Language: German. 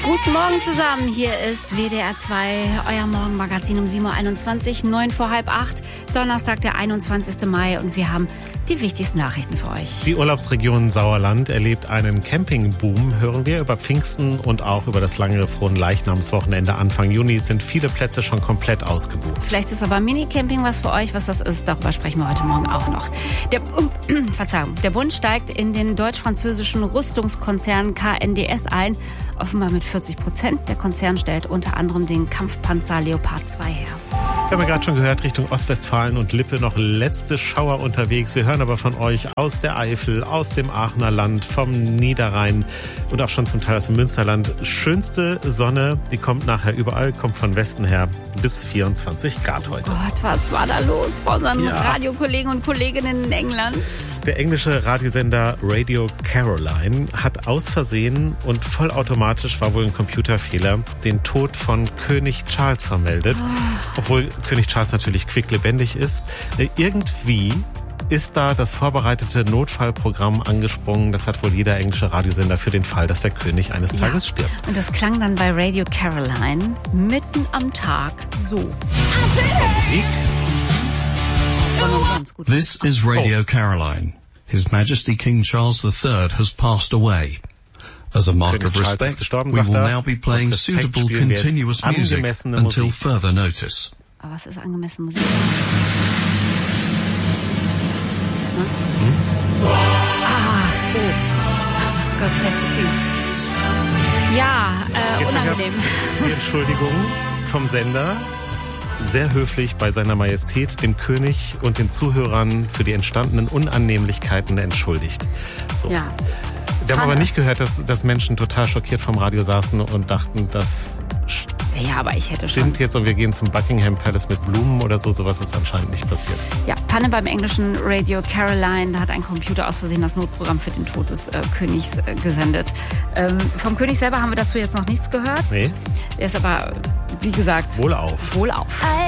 Guten Morgen zusammen, hier ist WDR 2, euer Morgenmagazin um 7.21 Uhr, 9 vor halb 8, Donnerstag, der 21. Mai und wir haben die wichtigsten Nachrichten für euch. Die Urlaubsregion Sauerland erlebt einen Campingboom, hören wir über Pfingsten und auch über das lange Fronleichnamswochenende Anfang Juni sind viele Plätze schon komplett ausgebucht. Vielleicht ist aber Mini-Camping was für euch, was das ist, darüber sprechen wir heute Morgen auch noch. Der Bund steigt in den deutsch-französischen Rüstungskonzern KNDS ein, offenbar mit 40%. Der Konzern stellt unter anderem den Kampfpanzer Leopard 2 her. Wir haben ja gerade schon gehört, Richtung Ostwestfalen und Lippe noch letzte Schauer unterwegs. Wir hören aber von euch aus der Eifel, aus dem Aachener Land, vom Niederrhein und auch schon zum Teil aus dem Münsterland. Schönste Sonne, die kommt nachher überall, kommt von Westen her bis 24 Grad heute. Gott, was war da los bei unseren Radiokollegen und Kolleginnen in England? Der englische Radiosender Radio Caroline hat aus Versehen und vollautomatisch, war wohl ein Computerfehler, den Tod von König Charles vermeldet. Obwohl König Charles natürlich quicklebendig ist. Irgendwie ist da das vorbereitete Notfallprogramm angesprungen. Das hat wohl jeder englische Radiosender für den Fall, dass der König eines Tages stirbt. Und das klang dann bei Radio Caroline mitten am Tag so. Das war Musik. This is Radio Caroline. His Majesty King Charles III has passed away. As a mark of respect, we will now be playing suitable continuous music until further notice. Aber was ist angemessene Musik? God save the King. Ja, unangenehm. Die Entschuldigung vom Sender. Sehr höflich bei seiner Majestät, dem König und den Zuhörern für die entstandenen Unannehmlichkeiten entschuldigt. So. Ja. Wir haben aber nicht gehört, dass Menschen total schockiert vom Radio saßen und dachten, das aber ich hätte stimmt jetzt und wir gehen zum Buckingham Palace mit Blumen oder so. Sowas ist anscheinend nicht passiert. Ja, Panne beim englischen Radio Caroline. Da hat ein Computer aus Versehen das Notprogramm für den Tod des Königs gesendet. Vom König selber haben wir dazu jetzt noch nichts gehört. Nee. Er ist aber, wie gesagt, wohlauf.